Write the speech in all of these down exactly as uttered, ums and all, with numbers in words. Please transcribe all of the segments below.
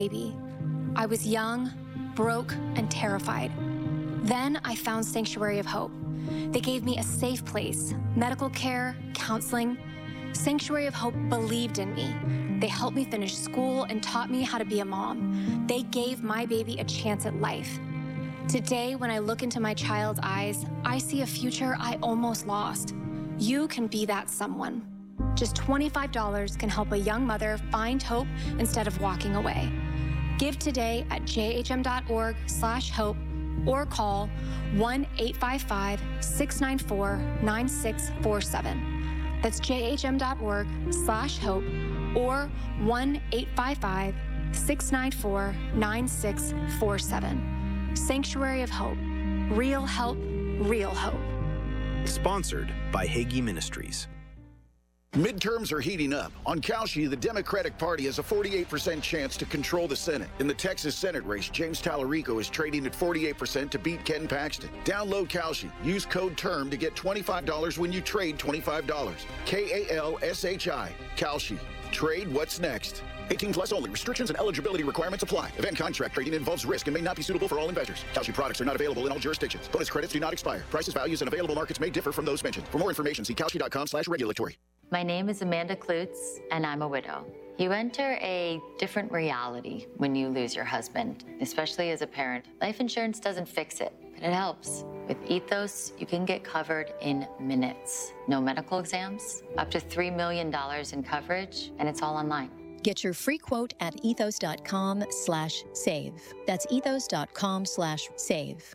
baby. I was young, broke, and terrified. Then I found Sanctuary of Hope. They gave me a safe place, medical care, counseling. Sanctuary of Hope believed in me. They helped me finish school and taught me how to be a mom. They gave my baby a chance at life. Today, when I look into my child's eyes, I see a future I almost lost. You can be that someone. Just twenty-five dollars can help a young mother find hope instead of walking away. Give today at jhm.org slash hope or call one eight five five, six nine four, nine six four seven. That's jhm.org slash hope or one eight five five, six nine four, nine six four seven. Sanctuary of Hope. Real help, real hope. Sponsored by Hagee Ministries. Midterms are heating up. On Kalshi, the Democratic Party has a forty-eight percent chance to control the Senate. In the Texas Senate race, James Tallarico is trading at forty-eight percent to beat Ken Paxton. Download Kalshi. Use code TERM to get twenty-five dollars when you trade twenty-five dollars. K A L S H I. Kalshi. Trade what's next. eighteen plus only. Restrictions and eligibility requirements apply. Event contract trading involves risk and may not be suitable for all investors. Kalshi products are not available in all jurisdictions. Bonus credits do not expire. Prices, values, and available markets may differ from those mentioned. For more information, see kalshi.com slash regulatory. My name is Amanda Klutz, and I'm a widow. You enter a different reality when you lose your husband, especially as a parent. Life insurance doesn't fix it, but it helps. With Ethos, you can get covered in minutes. No medical exams, up to three million dollars in coverage, and it's all online. Get your free quote at ethos.com slash save. That's ethos.com slash save.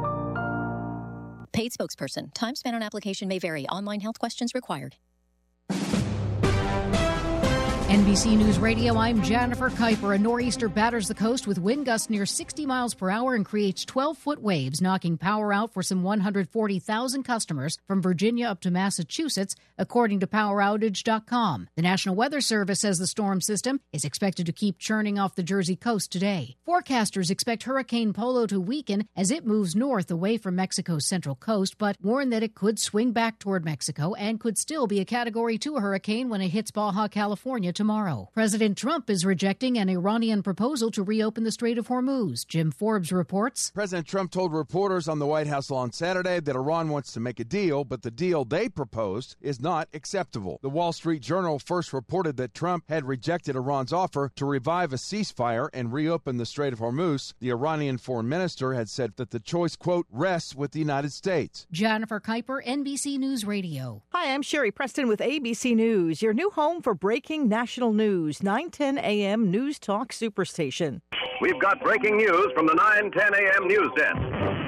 Paid spokesperson. Time spent on application may vary. Online health questions required. N B C News Radio, I'm Jennifer Kuiper. A nor'easter batters the coast with wind gusts near sixty miles per hour and creates twelve-foot waves, knocking power out for some one hundred forty thousand customers from Virginia up to Massachusetts, according to power outage dot com. The National Weather Service says the storm system is expected to keep churning off the Jersey coast today. Forecasters expect Hurricane Polo to weaken as it moves north away from Mexico's central coast, but warn that it could swing back toward Mexico and could still be a Category two hurricane when it hits Baja California tomorrow. President Trump is rejecting an Iranian proposal to reopen the Strait of Hormuz. Jim Forbes reports. President Trump told reporters on the White House lawn Saturday that Iran wants to make a deal, but the deal they proposed is not acceptable. The Wall Street Journal first reported that Trump had rejected Iran's offer to revive a ceasefire and reopen the Strait of Hormuz. The Iranian foreign minister had said that the choice, quote, rests with the United States. Jennifer Kuiper, N B C News Radio. Hi, I'm Sherry Preston with A B C News, your new home for breaking national news, nine ten a.m. News Talk Superstation. We've got breaking news from the nine ten a.m. news desk.